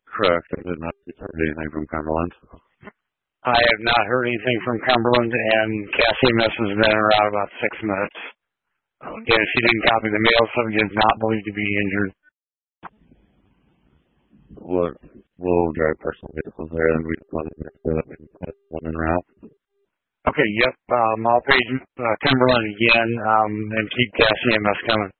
Correct. I did not heard anything from Cumberland. I have not heard anything from Cumberland, and CASEMS has been around about 6 minutes. Again, she didn't copy the mail, so he is not believed to be injured. We'll drive personal vehicles there, and we just want to make sure that we have one en route. Okay, yep. I'll page Cumberland again, and keep CASEMS coming.